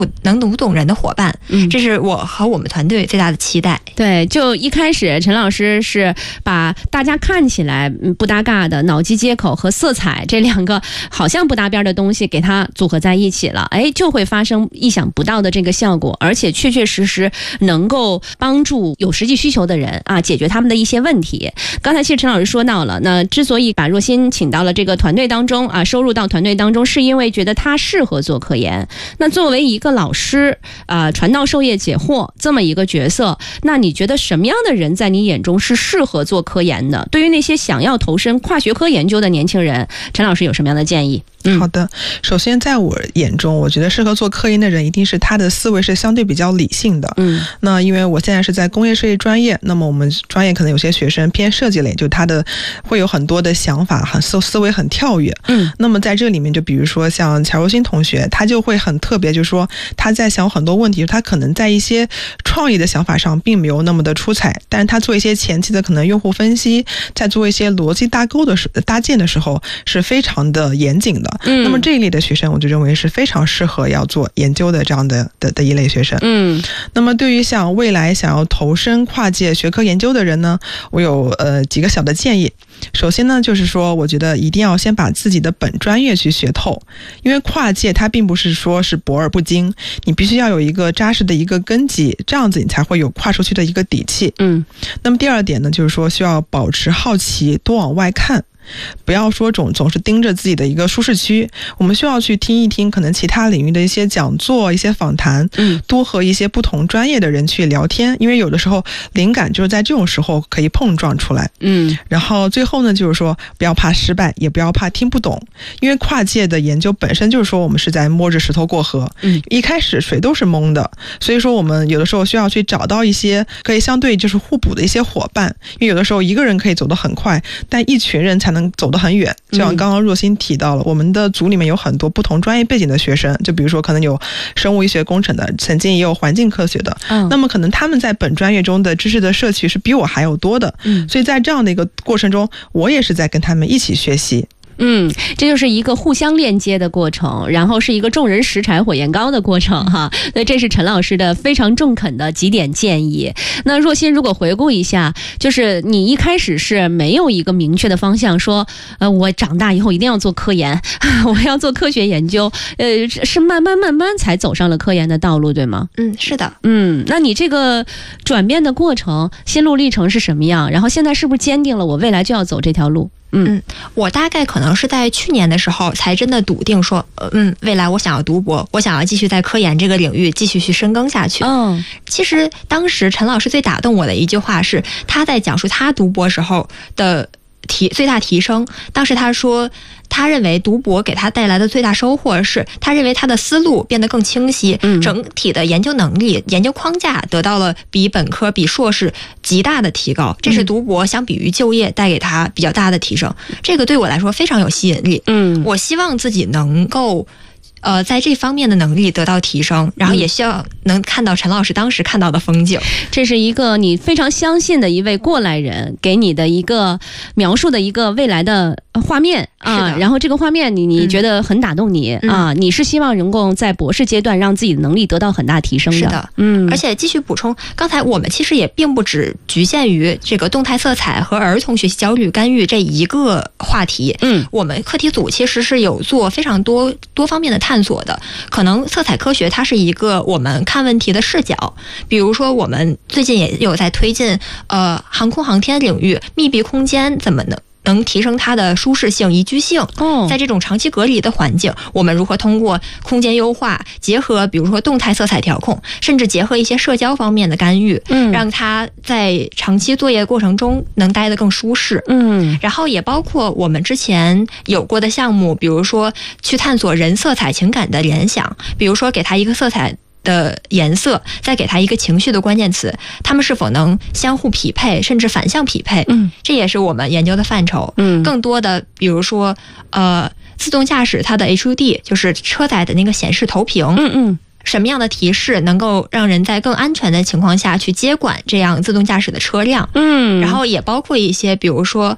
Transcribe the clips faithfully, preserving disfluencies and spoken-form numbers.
能读懂人的伙伴，嗯，这是我和我们团队最大的期待。 对，就一开始陈老师是把大家看起来不搭嘎的脑机接口和色彩这两个好像不搭边的东西给它组合在一起了，哎，就会发生意想不到的这个效果，而且确确实实能够帮助有实际需求的人啊解决他们的一些问题。刚才其实陈老师说到了，那之所以把若欣请到了这个团队当中啊，收入到团队当中，是因为觉得他适合做科研。那作为一个老师啊、呃，传道授业解惑这么一个角色，那你觉得什么样的人在你眼中是适合做科研的？对于那些想要投身跨学科研究的年轻人，陈老师有什么样的建议？ 嗯、好的，首先在我眼中，我觉得适合做科研的人一定是他的思维是相对比较理性的。嗯，那因为我现在是在工业设计专业，那么我们专业可能有些学生偏设计类，就他的会有很多的想法，很思思维很跳跃。嗯，那么在这里面，就比如说像乔若欣同学，他就会很特别，就是说他在想很多问题，他可能在一些创意的想法上并没有那么的出彩，但是他做一些前期的可能用户分析，在做一些逻辑搭构的搭建的时候是非常的严谨的。嗯，那么这一类的学生我就认为是非常适合要做研究的这样的 的, 的一类学生。嗯，那么对于像未来想要投身跨界学科研究的人呢，我有呃几个小的建议。首先呢，就是说我觉得一定要先把自己的本专业去学透，因为跨界它并不是说是博而不精，你必须要有一个扎实的一个根基，这样子你才会有跨出去的一个底气。嗯，那么第二点呢，就是说需要保持好奇，多往外看，不要说总总是盯着自己的一个舒适区，我们需要去听一听可能其他领域的一些讲座、一些访谈，嗯，多和一些不同专业的人去聊天，因为有的时候灵感就是在这种时候可以碰撞出来。嗯，然后最后呢，就是说不要怕失败，也不要怕听不懂，因为跨界的研究本身就是说我们是在摸着石头过河，嗯，一开始水都是蒙的，所以说我们有的时候需要去找到一些可以相对就是互补的一些伙伴，因为有的时候一个人可以走得很快，但一群人才能走得很远。就像刚刚若欣提到了，我们的组里面有很多不同专业背景的学生，就比如说可能有生物医学工程的，曾经也有环境科学的，嗯，那么可能他们在本专业中的知识的摄取是比我还要多的，嗯，所以在这样的一个过程中，我也是在跟他们一起学习。 嗯，这就是一个互相链接的过程，然后是一个众人拾柴火焰高的过程哈。那这是陈老师的非常中肯的几点建议。那若欣如果回顾一下，就是你一开始是没有一个明确的方向，说呃我长大以后一定要做科研，我要做科学研究，呃是慢慢慢慢才走上了科研的道路，对吗？ 嗯，是的。 嗯，那你这个转变的过程，心路历程是什么样？然后现在是不是坚定了我未来就要走这条路？ 嗯，我大概可能是在去年的时候才真的笃定说，嗯，未来我想要读博，我想要继续在科研这个领域继续去深耕下去。嗯，其实当时陈老师最打动我的一句话是他在讲述他读博时候的提最大提升。当时他说，他认为读博给他带来的最大收获是，他认为他的思路变得更清晰，嗯，整体的研究能力、研究框架得到了比本科、比硕士极大的提高。这是读博相比于就业带给他比较大的提升。这个对我来说非常有吸引力。嗯，我希望自己能够。呃，在这方面的能力得到提升，然后也需要能看到陈老师当时看到的风景。 这是一个你非常相信的一位过来人给你的一个描述的一个未来的画面啊，然后这个画面你你觉得很打动你、嗯、啊，你是希望能够在博士阶段让自己的能力得到很大提升的。 是的，嗯，而且继续补充，刚才我们其实也并不只局限于这个动态色彩和儿童学习焦虑干预这一个话题，嗯，我们课题组其实是有做非常多多方面的探索的。可能色彩科学它是一个我们看问题的视角，比如说我们最近也有在推进呃航空航天领域密闭空间怎么能能提升它的舒适性、宜居性。哦，在这种长期隔离的环境，我们如何通过空间优化，结合比如说动态色彩调控，甚至结合一些社交方面的干预，嗯，让它在长期作业过程中能待得更舒适。嗯，然后也包括我们之前有过的项目，比如说去探索人色彩情感的联想，比如说给它一个色彩的颜色，再给它一个情绪的关键词，它们是否能相互匹配，甚至反向匹配？嗯，这也是我们研究的范畴。嗯，更多的，比如说，呃，自动驾驶它的 H U D， 就是车载的那个显示投屏。嗯嗯。什么样的提示能够让人在更安全的情况下去接管这样自动驾驶的车辆？嗯，然后也包括一些，比如说。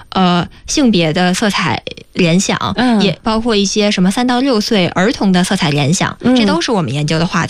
呃性别的色彩联想，嗯，也包括一些什么三到六岁儿童的色彩联想，嗯，这都是我们研究的话题。